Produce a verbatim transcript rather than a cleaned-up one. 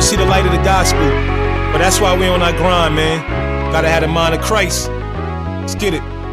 see the light of the gospel. But that's why we on our grind, man. Gotta have the mind of Christ. Let's get it.